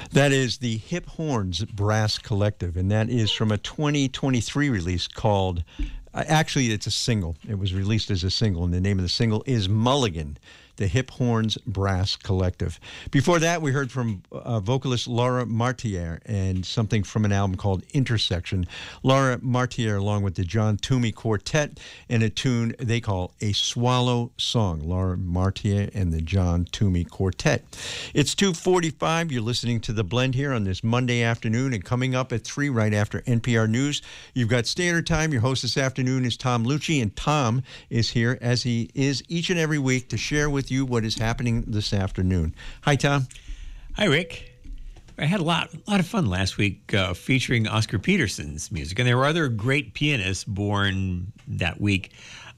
That is the Hip Horns Brass Collective, and that is from a 2023 release called, actually it's a single. It was released as a single, and the name of the single is Mulligan, the Hip Horns Brass Collective. Before that, we heard from vocalist Laura Martier and something from an album called Intersection. Laura Martier, along with the John Toomey Quartet, and a tune they call A Swallow Song. Laura Martier and the John Toomey Quartet. It's 2:45. You're listening to The Blend here on this Monday afternoon, and coming up at 3 right after NPR News, you've got Standard Time. Your host this afternoon is Tom Lucci, and Tom is here, as he is each and every week, to share with you what is happening this afternoon. Hi, Tom. Hi, Rick. I had a lot of fun last week featuring Oscar Peterson's music, and there were other great pianists born that week.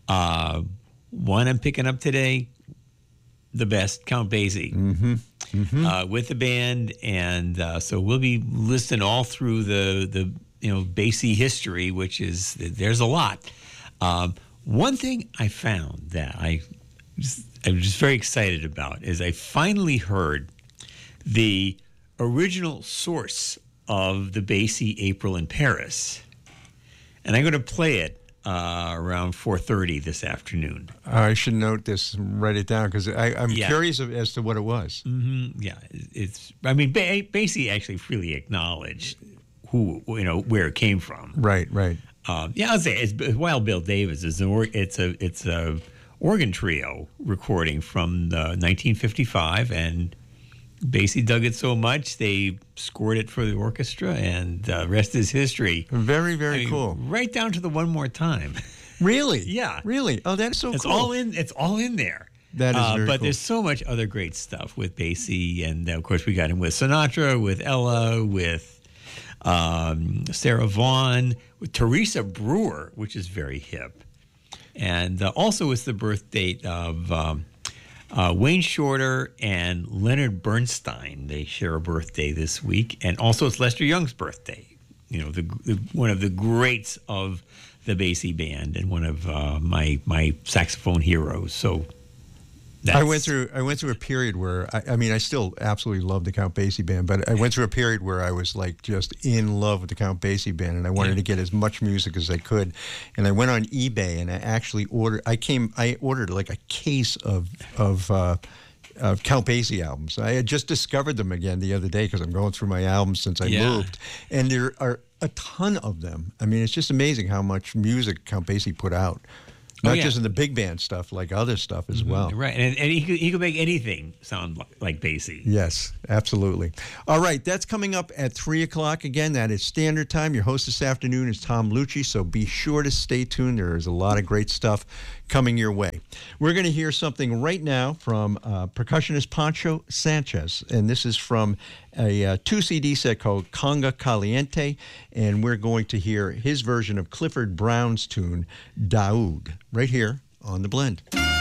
One I'm picking up today, the best, Count Basie, with the band, and so we'll be listening all through the Basie history, which is there's a lot. One thing I found that I'm just very excited about is I finally heard the original source of the Basie April in Paris, and I'm going to play it around 4:30 this afternoon. I should note this and write it down because I'm curious as to what it was. Yeah, Basie actually freely acknowledged where it came from. Right. I'll say it's Wild Bill Davis. It's a organ trio recording from 1955, and Basie dug it so much they scored it for the orchestra, and rest is history. Very, very cool. Right down to the one more time. Really? Yeah. Really? Oh, that's so cool. It's all in there. That is very but cool. There's so much other great stuff with Basie, and of course we got him with Sinatra, with Ella, with Sarah Vaughan, with Teresa Brewer, which is very hip. And also it's the birth date of Wayne Shorter and Leonard Bernstein. They share a birthday this week. And also it's Lester Young's birthday, one of the greats of the Basie band and one of my saxophone heroes. So I went through a period where I still absolutely love the Count Basie band, but I went through a period where I was like just in love with the Count Basie band, and I wanted to get as much music as I could. And I went on eBay and I actually ordered. I ordered like a case of Count Basie albums. I had just discovered them again the other day because I'm going through my albums since I moved, and there are a ton of them. I mean, it's just amazing how much music Count Basie put out. Not just in the big band stuff, like other stuff as well. Right, and he could make anything sound like Basie. Yes, absolutely. All right, that's coming up at 3 o'clock. Again, that is Standard Time. Your host this afternoon is Tom Lucci, so be sure to stay tuned. There is a lot of great stuff coming your way. We're going to hear something right now from percussionist Pancho Sanchez, and this is from a 2-CD set called Conga Caliente, and we're going to hear his version of Clifford Brown's tune, Daoud, right here on The Blend.